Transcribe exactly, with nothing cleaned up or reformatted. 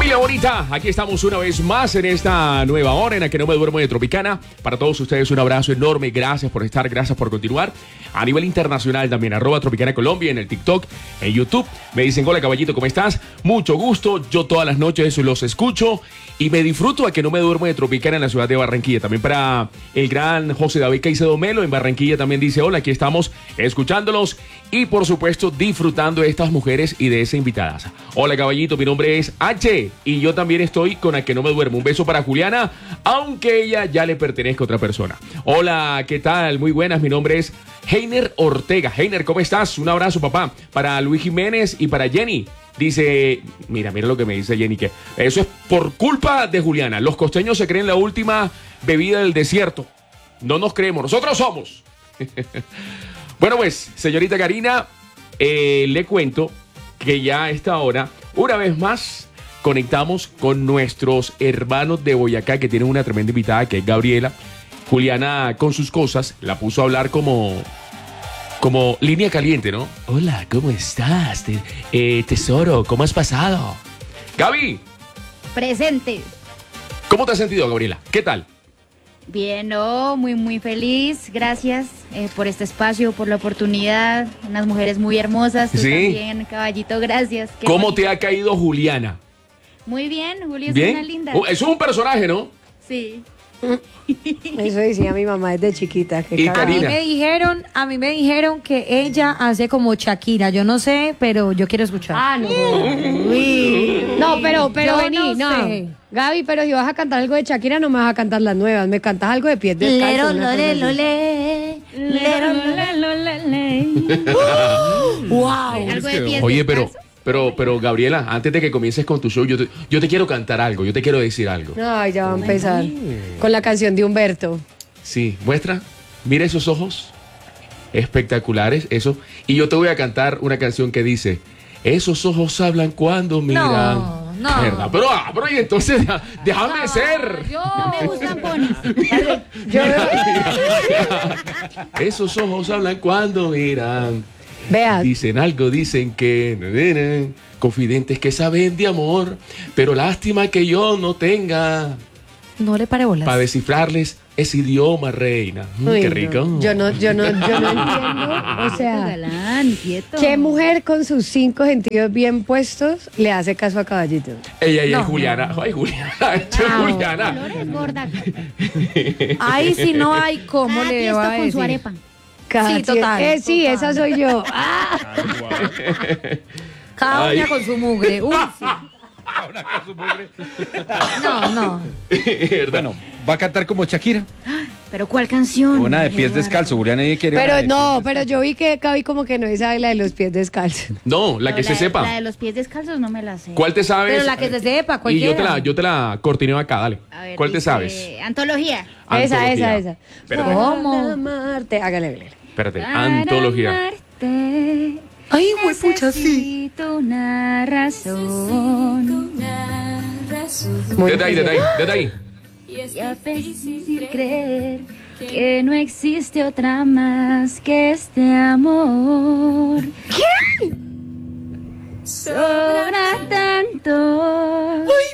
Familia bonita, aquí estamos una vez más en esta nueva hora en la que no me duermo de Tropicana. Para todos ustedes un abrazo enorme, gracias por estar, gracias por continuar. A nivel internacional también, arroba Tropicana Colombia en el TikTok, en YouTube. Me dicen, hola caballito, ¿cómo estás? Mucho gusto, yo todas las noches los escucho y me disfruto a que no me duermo de Tropicana en la ciudad de Barranquilla. También para el gran José David Caicedo Melo en Barranquilla también dice, hola, aquí estamos escuchándolos y por supuesto disfrutando de estas mujeres y de esa invitada. Hola caballito, mi nombre es H y yo también estoy con la que no me duermo. Un beso para Juliana, aunque ella ya le pertenezca a otra persona. Hola, ¿qué tal? Muy buenas, mi nombre es Heiner Ortega. Heiner, ¿cómo estás? Un abrazo, papá. Para Luis Jiménez y para Jenny. Dice, mira, mira lo que me dice Jenny, que eso es por culpa de Juliana. Los costeños se creen la última bebida del desierto. No nos creemos, nosotros somos. Bueno, pues, señorita Karina, eh, le cuento que ya a esta hora, una vez más, conectamos con nuestros hermanos de Boyacá, que tienen una tremenda invitada, que es Gabriela. Juliana, con sus cosas, la puso a hablar como... como línea caliente, ¿no? Hola, ¿cómo estás? Te- eh, tesoro, ¿cómo has pasado? Gaby, Presente. ¿cómo te has sentido, Gabriela? ¿Qué tal? Bien, no, muy, muy feliz. Gracias eh, por este espacio, por la oportunidad. Unas mujeres muy hermosas. Tú Sí. también, caballito, gracias. Qué ¿Cómo bonito. te ha caído Juliana? Muy bien, Julio, es ¿Bien? una linda. Oh, eso es un personaje, ¿no? Sí. Eso decía mi mamá desde chiquita. Que Y cada- A mí Karina. me dijeron, a mí me dijeron que ella hace como Shakira. Yo no sé, pero yo quiero escuchar. Ah, no. Uy. No, pero, pero Yo vení, no no. sé. Gaby, pero si vas a cantar algo de Shakira, no me vas a cantar las nuevas. Me cantas algo de pies descalzos. Lero, una cosa lole, así. lole, lero, lole. Wow. Algo de pies Oye, pero, descalzos. pero, pero, Gabriela, antes de que comiences con tu show, yo te, yo te quiero cantar algo, yo te quiero decir algo. Ay, ya va a empezar. Con la canción de Humberto. Sí, muestra, mira esos ojos espectaculares, eso. Y yo te voy a cantar una canción que dice, esos ojos hablan cuando miran. No, no. Verdad, pero, ah, pero y entonces deja- déjame ser. Yo Me gustan ponis. Yo, Esos ojos hablan cuando miran. vea, Dicen algo, dicen que na, na, na, confidentes que saben de amor, pero lástima que yo no tenga no le pare bolas. para descifrarles ese idioma, reina. Mm, uy, qué no. rico. Yo no, yo no, yo no entiendo. O sea, Galán, quieto. ¿qué mujer con sus cinco sentidos bien puestos le hace caso a Caballito? Ella, ella, No. Juliana. Ay, Juliana. Che, Ah, Juliana. Flores gorda. Ahí sí no hay cómo Cada le tiesto va a con su decir. arepa. Cada Sí, total, Eh, sí, total. esa soy yo. Ah, Cada Ay. uña con su mugre. Uy, sí. No, no. ¿Verdad? Bueno, va a cantar como Shakira. ¿Pero cuál canción? Una de pies Eduardo? descalzos. Julián ahí quiere. una pero de no, pies pero yo vi que Gaby como que no sabe la de los pies descalzos. No, la No, que se de- sepa. La de los pies descalzos no me la sé. ¿Cuál te sabes? Pero la que se sepa, Y cualquiera. yo te la, yo te la cortineo acá, dale. A ver, ¿Cuál te dice, sabes? Antología. Esa, Antología. esa, esa. Espérate, ¿Cómo? Para amarte. Hágale, hágale. espérate. Antología. Para amarte, Ay, huepucha, sí. necesito una razón. Muy Desde ahí, desde ahí, desde ahí. Y a veces creer que no existe otra más que este amor. ¿Qué? Sobra tanto.